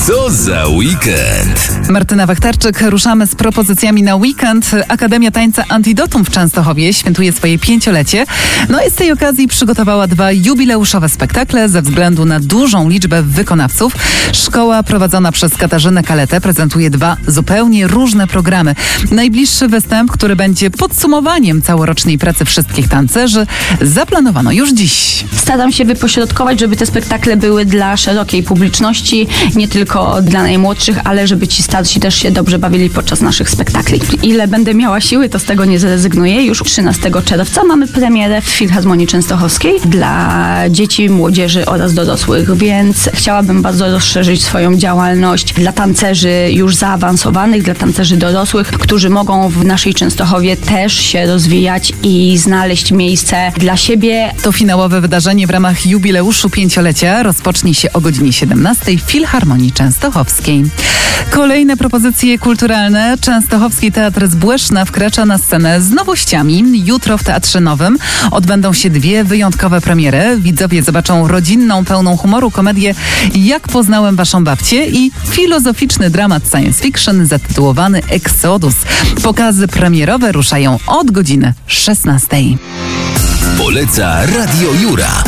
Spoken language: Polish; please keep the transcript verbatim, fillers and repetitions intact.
Co za weekend? Martyna Wachtarczyk, ruszamy z propozycjami na weekend. Akademia Tańca Antidotum w Częstochowie świętuje swoje pięciolecie. No i z tej okazji przygotowała dwa jubileuszowe spektakle ze względu na dużą liczbę wykonawców. Szkoła prowadzona przez Katarzynę Kaletę prezentuje dwa zupełnie różne programy. Najbliższy występ, który będzie podsumowaniem całorocznej pracy wszystkich tancerzy, zaplanowano już dziś. Staram się wypośrodkować, żeby te spektakle były dla szerokiej publiczności, nie tylko dla najmłodszych, ale żeby ci starsi też się dobrze bawili podczas naszych spektakli. Ile będę miała siły, to z tego nie zrezygnuję. Już trzynastego czerwca mamy premierę w Filharmonii Częstochowskiej dla dzieci, młodzieży oraz dorosłych, więc chciałabym bardzo rozszerzyć swoją działalność dla tancerzy już zaawansowanych, dla tancerzy dorosłych, którzy mogą w naszej Częstochowie też się rozwijać i znaleźć miejsce dla siebie. To finałowe wydarzenie w ramach jubileuszu pięciolecia rozpocznie się o godzinie siedemnastej w Filharmonii Częstochowskiej. Kolejne propozycje kulturalne. Częstochowski Teatr Zbłeszna wkracza na scenę z nowościami. Jutro w Teatrze Nowym odbędą się dwie wyjątkowe premiery. Widzowie zobaczą rodzinną, pełną humoru komedię Jak poznałem waszą babcię i filozoficzny dramat science fiction zatytułowany Exodus. Pokazy premierowe ruszają od godziny szesnastej. Poleca Radio Jura.